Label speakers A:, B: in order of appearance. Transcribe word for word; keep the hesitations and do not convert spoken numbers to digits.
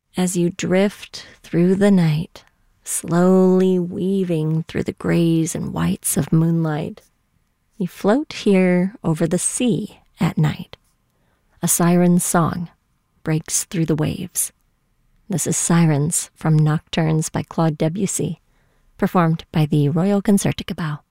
A: As you drift through the night, slowly weaving through the grays and whites of moonlight, you float here over the sea at night. A siren's song breaks through the waves. This is Sirens from Nocturnes by Claude Debussy, performed by the Royal Concertgebouw.